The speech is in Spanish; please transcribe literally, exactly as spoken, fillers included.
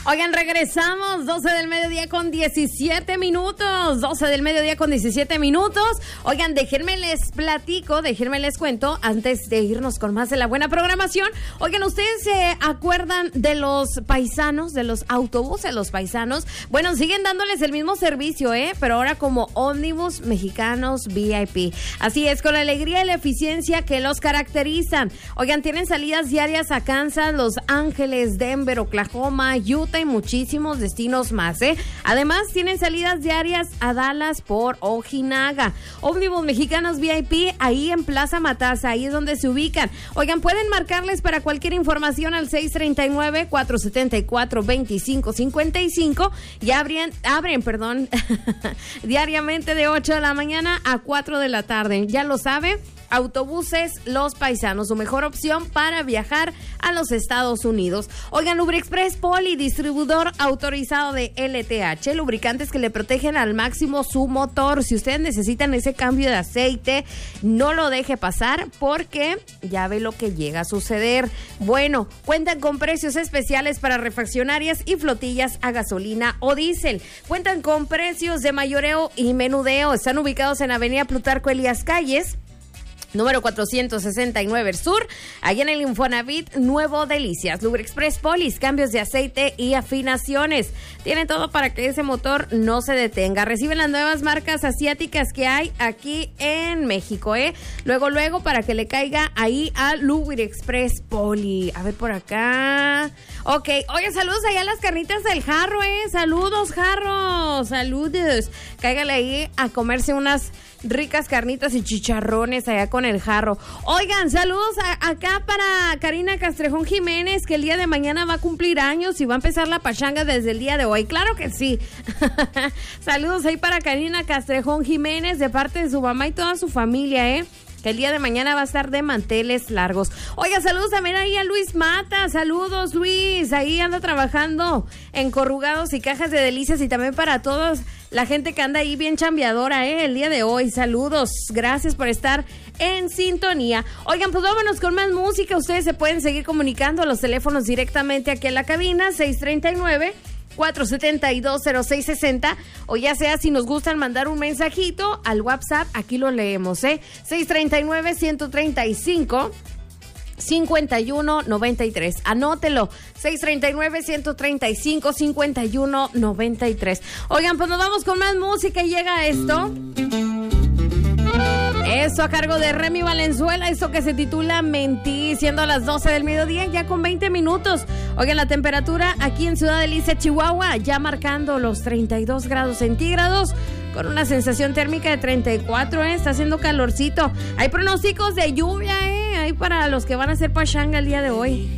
Oigan, regresamos, doce del mediodía con diecisiete minutos, doce del mediodía con diecisiete minutos. Oigan, déjenme les platico, déjenme les cuento, antes de irnos con más de la buena programación. Oigan, ¿ustedes se acuerdan de los paisanos, de los autobuses, los paisanos? Bueno, siguen dándoles el mismo servicio, ¿eh? Pero ahora como ómnibus mexicanos V I P. Así es, con la alegría y la eficiencia que los caracterizan. Oigan, tienen salidas diarias a Kansas, Los Ángeles, Denver, Oklahoma, Utah y muchísimos destinos más, ¿eh? Además, tienen salidas diarias a Dallas por Ojinaga. Ómnibus Mexicanos V I P, ahí en Plaza Matanza, ahí es donde se ubican. Oigan, pueden marcarles para cualquier información al seis tres nueve, cuatro siete cuatro, dos cinco cinco cinco y abren, abren, perdón, diariamente de ocho de la mañana a cuatro de la tarde. Ya lo sabe. Autobuses Los Paisanos, su mejor opción para viajar a los Estados Unidos. Oigan, Lubrexpress Poli, distribuidor autorizado de L T H, lubricantes que le protegen al máximo su motor. Si ustedes necesitan ese cambio de aceite, no lo deje pasar porque ya ve lo que llega a suceder. Bueno, cuentan con precios especiales para refaccionarias y flotillas a gasolina o diésel. Cuentan con precios de mayoreo y menudeo. Están ubicados en Avenida Plutarco Elías Calles, número cuatrocientos sesenta y nueve Sur, allá en el Infonavit Nuevo Delicias. Lubrexpress Polis, cambios de aceite y afinaciones. Tienen todo para que ese motor no se detenga. Reciben las nuevas marcas asiáticas que hay aquí en México, ¿eh? Luego, luego, para que le caiga ahí a Lubrexpress Poli. A ver por acá. Ok, oye, saludos allá a las carnitas del Jarro, ¿eh? Saludos, Jarro. Saludos. Cáigale ahí a comerse unas ricas carnitas y chicharrones allá con el Jarro. Oigan, saludos a, acá para Karina Castrejón Jiménez, que el día de mañana va a cumplir años y va a empezar la pachanga desde el día de hoy. Claro que sí. Saludos ahí para Karina Castrejón Jiménez de parte de su mamá y toda su familia, ¿eh? Que el día de mañana va a estar de manteles largos. Oiga, saludos también ahí a Luis Mata. Saludos, Luis. Ahí anda trabajando en corrugados y cajas de delicias. Y también para todos la gente que anda ahí bien chambeadora, ¿eh? El día de hoy. Saludos. Gracias por estar en sintonía. Oigan, pues vámonos con más música. Ustedes se pueden seguir comunicando a los teléfonos directamente aquí en la cabina. seis tres nueve, cuatro siete dos, cero seis seis cero, o ya sea si nos gustan mandar un mensajito al WhatsApp, aquí lo leemos, ¿eh? seis tres nueve, uno tres cinco, cinco uno nueve tres. Anótelo, seis tres nueve, uno tres cinco, cinco uno nueve tres. Oigan, pues nos vamos con más música y llega esto. Eso a cargo de Remy Valenzuela, eso que se titula Mentí, siendo las doce del mediodía, ya con veinte minutos. Oigan, la temperatura aquí en Ciudad Delicia, Chihuahua, ya marcando los treinta y dos grados centígrados, con una sensación térmica de treinta y cuatro, ¿eh? Está haciendo calorcito. Hay pronósticos de lluvia, ¿eh? Hay para los que van a hacer pachanga el día de hoy.